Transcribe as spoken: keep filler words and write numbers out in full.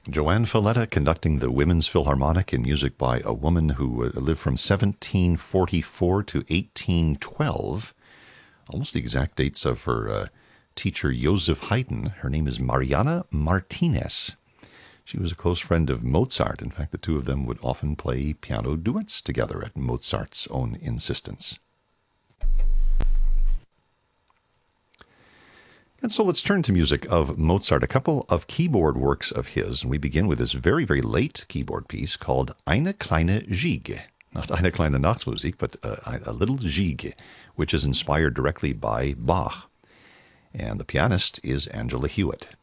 Joanne Falletta conducting the Women's Philharmonic in music by a woman who uh, lived from seventeen forty-four to eighteen twelve. Almost the exact dates of her uh, teacher, Joseph Haydn. Her name is Mariana Martinez. She was a close friend of Mozart. In fact, the two of them would often play piano duets together at Mozart's own insistence. And so let's turn to music of Mozart, a couple of keyboard works of his. And we begin with this very, very late keyboard piece called Eine kleine Gigue. Not Eine kleine Nachtmusik, but uh, a little Gigue, which is inspired directly by Bach. And the pianist is Angela Hewitt.